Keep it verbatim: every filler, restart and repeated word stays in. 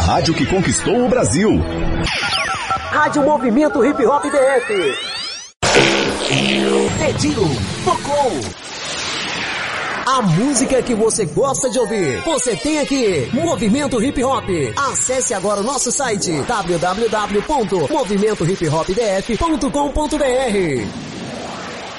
rádio que conquistou o Brasil. Rádio Movimento Hip Hop D F. Dedinho tocou. A música que você gosta de ouvir, você tem aqui. Movimento Hip Hop. Acesse agora o nosso site w w w ponto movimento hip hop d f ponto com ponto b r.